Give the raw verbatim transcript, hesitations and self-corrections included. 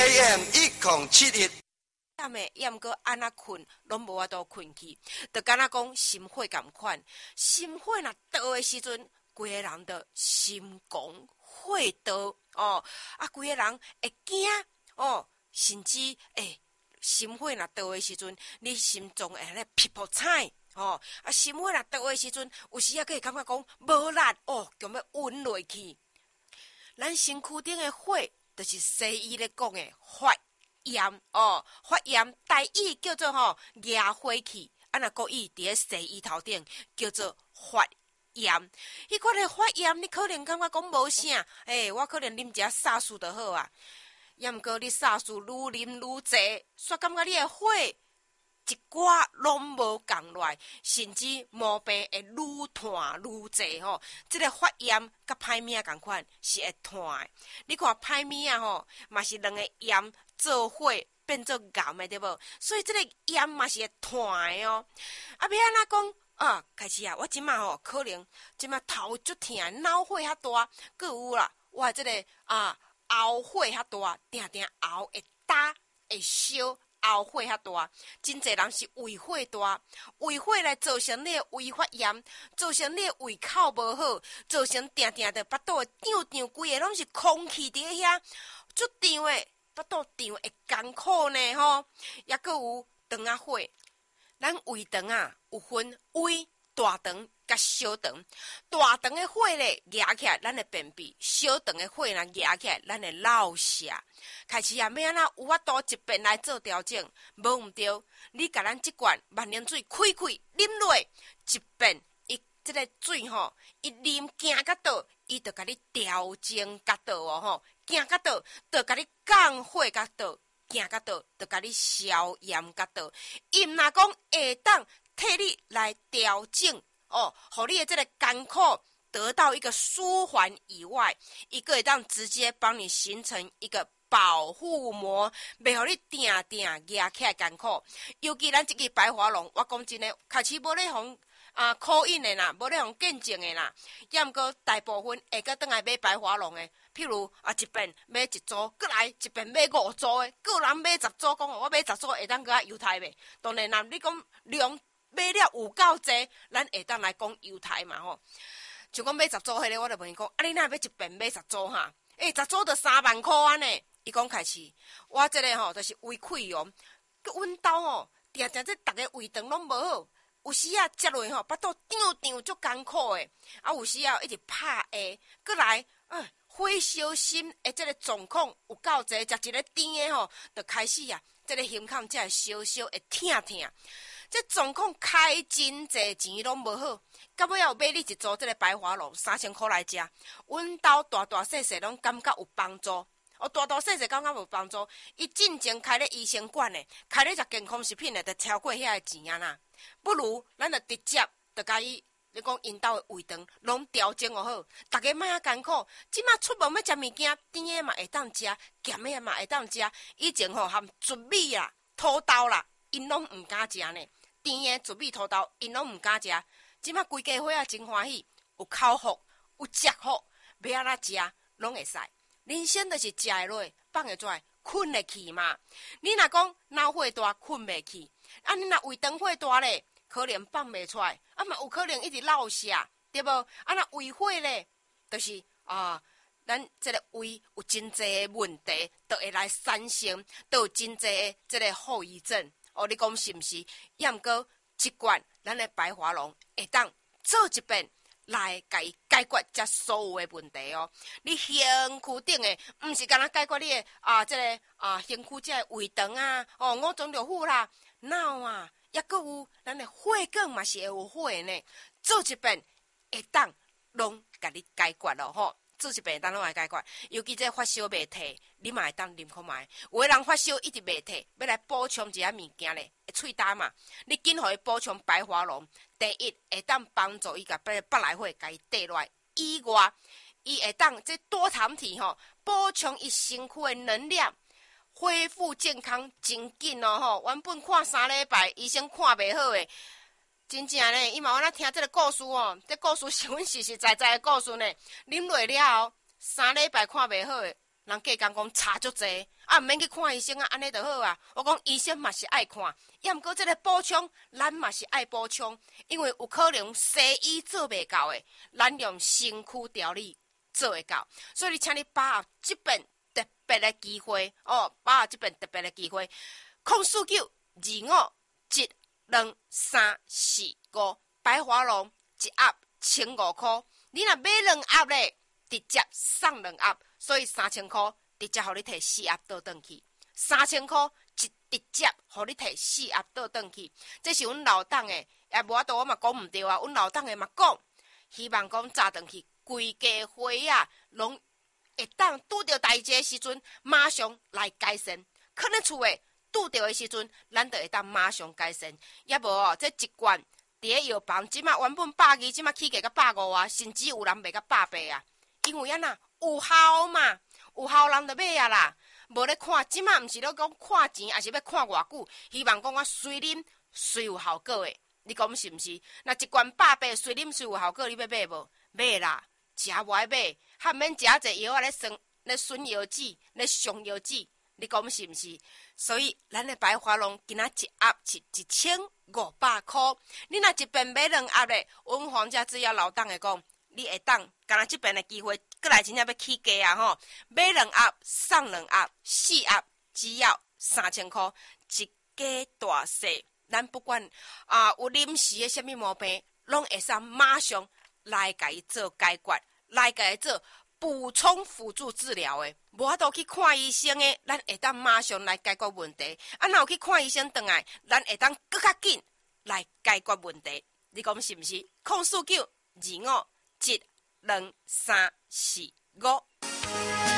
A M 一零七一。 暗暝也毋过安那困，拢无法度困去，就敢若讲心火共款。心火若倒的时阵，规个人就心狂火倒哦，啊，规个人会惊哦，甚至诶，心火若倒的时阵，你心脏会咧噼噗彩哦，啊，心火若倒的时阵，有时啊，佫会感觉讲无力哦，强要晕落去。咱身躯顶的火，就是西医咧讲的发炎哦，发炎台语叫做吼压火气，啊若国语伫咧西医头顶叫做发炎。迄款的发炎，你可能感觉讲无啥，诶、欸，我可能啉一下沙士就好啊。也毋过你沙士愈啉愈侪，煞感觉你的火一寡拢无降落来，甚至毛病会愈炭愈侪吼。即、這个发炎甲歹物仔共款，是会炭的。你看歹物仔吼，嘛是两个炎做火变做岩的，对无？所以即个炎嘛是会炭的哦。啊，要安怎讲啊？开始啊，我即马吼可能即马头足疼，脑火较大，佫有啦，我即、這个啊后火较大，定定后会打会烧。后火较大，真侪人是胃火大，胃火来造成你的胃发炎，造成你的胃口无好，造成定定的腹肚胀胀，规个拢是空气伫遐，足胀的腹肚胀会艰苦呢吼。也佫有肠仔火，咱胃肠啊有分胃大肠甲小肠，大肠的火咧压起来，咱会便秘；小肠的火若压起来，咱会落泻。开始啊，要安怎有法度一遍来做调整？无毋对，你甲咱即罐万年水开开啉落，一遍伊即个水吼，一啉行到倒，伊就甲你调整到倒哦吼，行到倒，就甲你降火到倒，行到倒，就甲你消炎到倒。伊毋若讲会当替你来调整哦，互你的这个艰苦得到一个舒缓以外，伊个会当直接帮你形成一个保护膜，袂互你定定压起来艰苦。尤其咱即个白华龙，我讲真诶，开始无咧互啊考印的啦，无咧互见证的啦，也毋过大部分会个倒来买白华龙的。譬如啊，一遍买一组，过来一遍买五组的，个人买十组，讲我买十组会当搁较犹太袂？当然啦，你讲量买了有够济，咱会当来讲犹太嘛吼。像讲买十组迄个，我就问伊讲，啊你哪要一遍买十组哈？诶、欸，十组就三万块安尼。伊讲开始，我这个吼就是胃溃疡，佮阮兜吼，定定这逐个胃肠拢无好，有时啊食落吼，腹肚胀胀足艰苦诶，啊有时啊一直拍下，过来，哎，火烧心诶，这个状况有够济，食一个甜诶吼，就开始啊，这个胸腔才会烧烧会疼疼。这状况开真济钱拢无好，到尾要买你一组这个白华龙三千块来食，阮兜大大细细拢感觉有帮助。哦，大大细细感觉有帮助。伊进前开咧医生馆诶，开咧食健康食品诶，就超过遐个钱啊啦。不如咱就直接就甲伊，你讲因兜诶胃肠拢调整哦好，逐个莫啊艰苦。即马出门要食物件，甜诶嘛会当食，咸诶嘛会当食。以前吼含竹米啦、土豆啦，因拢毋敢食呢。甜诶竹米、土豆，因拢毋敢食。即马规家伙仔真欢喜，有口福，有食福，要安怎食拢会使。人生就是食会落，放会出来，困会去嘛。你若讲脑火大，困袂去；啊，你若胃肠火大咧，可能放袂出来，啊嘛有可能一直落泻，对无？啊，若胃火咧，就是啊，咱这个胃有真济问题，都会来产生，都有真济这个后遗症。哦，你讲是毋是？也毋过一罐咱的白华龙会当做一遍。来甲伊解决这所有的问题哦。你身躯顶的，毋是干那解决你的啊，这个啊身躯这个胃肠啊，哦五脏六腑啦，脑啊，也佫有咱的血管嘛是会有火呢。做一遍会当拢甲你解决咯吼。做一遍当拢会解决，尤其这发烧袂退，你嘛会当啉看觅。有的人发烧一直袂退，要来补充一下物件咧，喙焦嘛，你紧互伊补充白华龙。第一会当帮助伊甲别别来火甲伊缀落来，以外，伊会当这多糖体吼，补充伊身躯的能量，恢复健康真紧哦吼。原本看三礼拜，医生看袂好诶。真正呢，伊嘛有咱听这个故事哦，这故事是阮实实在在的故事呢。啉落了后，三礼拜看袂好诶， 人计讲讲差足济，啊，毋免去看医生啊，安尼就好啊。我讲医生嘛是爱看，也毋过这个补充，咱嘛是爱补充，因为有可能西医做袂到的，咱用身躯调理做会到。所以，请你把握这本特别的机会哦，把握这本特别的机会，空四九二五一两三四五，白华龙一盒千五块，你若买两盒咧，直接送两盒。所以三千块直接互你摕四盒倒转去，三千块一直接互你摕四盒倒转去。这是阮老董的，也无法度我嘛讲毋对啊。阮老董的嘛讲，希望讲早转去规家伙啊，拢会当拄着代志的时阵，马上来改善。可能厝诶拄着的时阵，咱就会当马上改善。也无哦，这一罐伫咧药房，即马原本百二，即马起价到百五啊，甚至有人卖到百八啊。因为安那有效嘛，有效人就买啊啦。无咧看，即马毋是咧讲看钱，还是要看偌久？希望讲我随啉随有效果诶，你讲是毋是？那一罐百八随啉随有效果，你要买无？买啦，食无爱买，还免食一药啊咧损咧损腰子，咧伤腰子，你讲是毋是？所以咱诶白华龙今仔一盒是一千五百块，你若一遍买两盒咧，阮黄家只要老董诶讲。你会当，敢若即边的机会，过来真正要起价啊吼！买两盒送两盒，四盒只要三千块，一家大细，咱不管啊、呃、有临时的什么毛病，拢会使马上来甲伊做解决，来甲伊做补充辅助治疗的。无法度去看医生的，咱会当马上来解决问题。啊，若有去看医生转来，咱会当更较紧来解决问题。你讲是毋是？空四九二五。一、两、三、四、五。